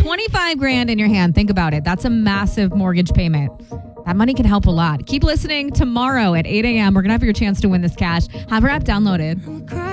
$25 grand in your hand. Think about it. That's a massive mortgage payment. That money can help a lot. Keep listening tomorrow at 8 a.m. We're going to have your chance to win this cash. Have our app downloaded.